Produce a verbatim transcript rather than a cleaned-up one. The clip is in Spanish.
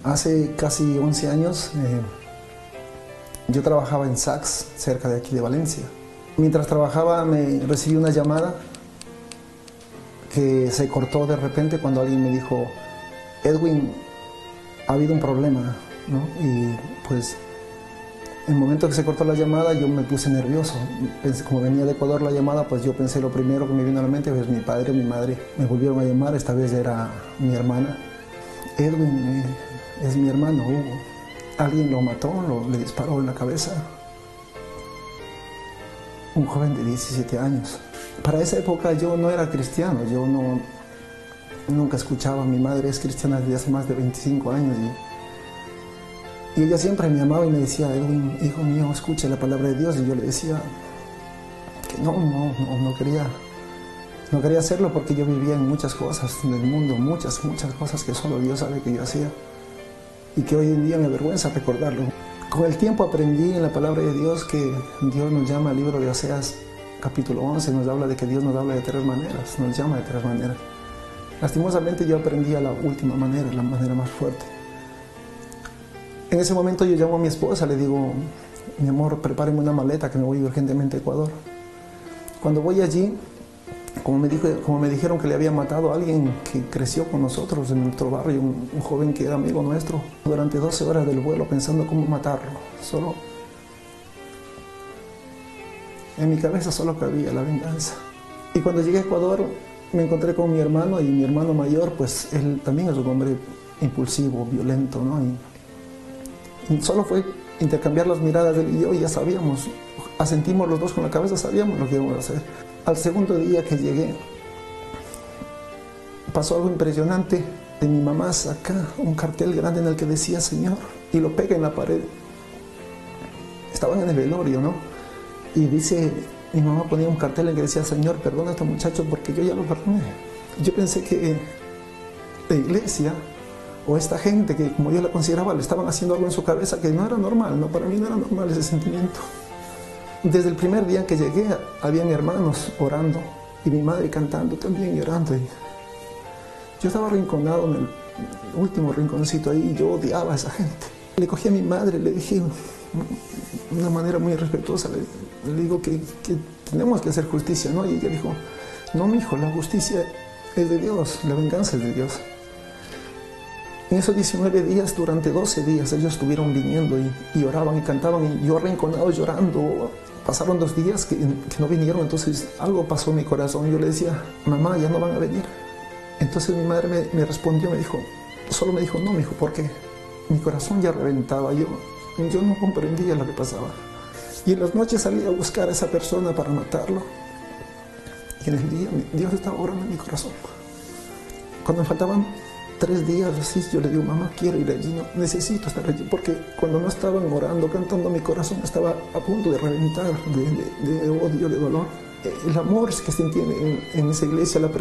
Hace casi once años eh, yo trabajaba en Saks, cerca de aquí de Valencia. Mientras trabajaba me recibí una llamada que se cortó de repente cuando alguien me dijo: Edwin, ha habido un problema, ¿no? Y pues en el momento que se cortó la llamada yo me puse nervioso. Pensé, como venía de Ecuador la llamada, pues yo pensé lo primero que me vino a la mente, pues mi padre, mi madre me volvieron a llamar. Esta vez era mi hermana. Edwin, eh, es mi hermano Hugo. Alguien lo mató, lo, le disparó en la cabeza. Un joven de diecisiete años. Para esa época yo no era cristiano, yo no, nunca escuchaba. Mi madre es cristiana desde hace más de veinticinco años y, y ella siempre me amaba y me decía: Edwin, hijo mío, escucha la palabra de Dios. Y yo le decía que no, no, no, no quería, no quería hacerlo porque yo vivía en muchas cosas del mundo, muchas, muchas cosas que solo Dios sabe que yo hacía y que hoy en día me avergüenza recordarlo. Con el tiempo aprendí en la palabra de Dios que Dios nos llama, al libro de Oseas capítulo once, nos habla de que Dios nos habla de tres maneras, nos llama de tres maneras. Lastimosamente yo aprendí a la última manera, la manera más fuerte. En ese momento yo llamo a mi esposa, le digo: mi amor, prepáreme una maleta que me voy urgentemente a Ecuador. Cuando voy allí, como me, dijo, como me dijeron que le había matado a alguien que creció con nosotros en nuestro barrio, un, un joven que era amigo nuestro, durante doce horas del vuelo pensando cómo matarlo. Solo en mi cabeza solo cabía la venganza. Y cuando llegué a Ecuador me encontré con mi hermano, y mi hermano mayor, pues él también es un hombre impulsivo, violento, ¿no? Y, y solo fue intercambiar las miradas de él y yo, y ya sabíamos, asentimos los dos con la cabeza, sabíamos lo que íbamos a hacer. Al segundo día que llegué, pasó algo impresionante. De mi mamá saca un cartel grande en el que decía Señor, y lo pega en la pared. Estaban en el velorio, ¿no? Y dice, mi mamá ponía un cartel en que decía: Señor, perdona a este muchacho porque yo ya lo perdoné. Yo pensé que la iglesia o esta gente, que como yo la consideraba, le estaban haciendo algo en su cabeza que no era normal, ¿no? Para mí no era normal ese sentimiento. Desde el primer día que llegué, había mis hermanos orando y mi madre cantando también y orando. Y yo estaba arrinconado en el último rinconcito ahí, y yo odiaba a esa gente. Le cogí a mi madre, le dije de una manera muy respetuosa, le, le digo que, que tenemos que hacer justicia, ¿no? Y ella dijo: no, mi hijo, la justicia es de Dios, la venganza es de Dios. En esos diecinueve días, durante doce días, ellos estuvieron viniendo y, y oraban y cantaban, y yo arrinconado llorando. Pasaron dos días que, que no vinieron, entonces algo pasó en mi corazón. Yo le decía: mamá, ya no van a venir. Entonces mi madre me, me respondió, me dijo, solo me dijo: no, mi hijo, porque mi corazón ya reventaba. Yo, yo no comprendía lo que pasaba. Y en las noches salía a buscar a esa persona para matarlo. Y en el día Dios estaba orando en mi corazón. Cuando me faltaban tres días así, yo le digo: mamá, quiero ir allí, no, necesito estar allí, porque cuando no estaban orando, cantando, mi corazón estaba a punto de reventar de, de, de odio, de dolor. El amor que se entiende en, en esa iglesia, la